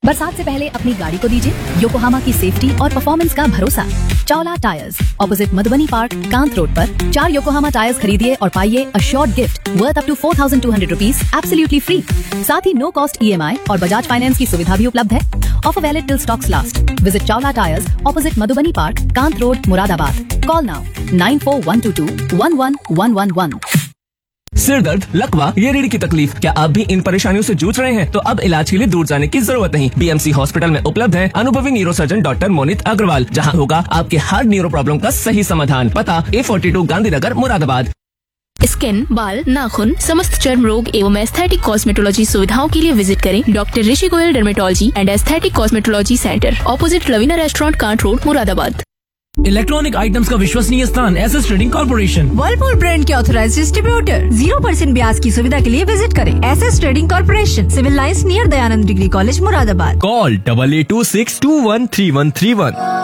बरसात से पहले अपनी गाड़ी को दीजिए योकोहामा की सेफ्टी और परफॉर्मेंस का भरोसा। Chawla tyres, opposite Madhubani park, Kant road पर 4 योकोहामा टायर्स खरीदिए और पाइए a short gift worth up to 4,200 rupees absolutely free. साथ ही नो कॉस्ट EMI और बजाज फाइनेंस की सुविधा भी उपलब्ध है। Offer valid till stocks last. Visit Chawla tyres, opposite Madhubani park, Kant road, Moradabad. Call now 9412211111। सिर दर्द, लकवा या रीढ़ की तकलीफ, क्या आप भी इन परेशानियों से जूझ रहे हैं? तो अब इलाज के लिए दूर जाने की जरूरत नहीं। BMC हॉस्पिटल में उपलब्ध है अनुभवी न्यूरोसर्जन डॉक्टर मोनित अग्रवाल, जहां होगा आपके हर न्यूरो प्रॉब्लम का सही समाधान। पता A42 गांधीनगर, मुरादाबाद। स्किन, बाल, नाखून, समस्त चर्म रोग एवं एस्थेटिक कॉस्मेटोलॉजी सुविधाओं के लिए विजिट करें doctor Rishi Goyal dermatology and aesthetic cosmetology centre, opposite Lavina restaurant, can't road, Moradabad. Electronic items का विश्वसनीय स्थान SS trading corporation, Whirlpool brand के ऑथराइज्ड डिस्ट्रीब्यूटर। 0% ब्याज की सुविधा के लिए विजिट करें SS trading corporation, civil lines near Dayanand degree college, Moradabad. Call 8826213131।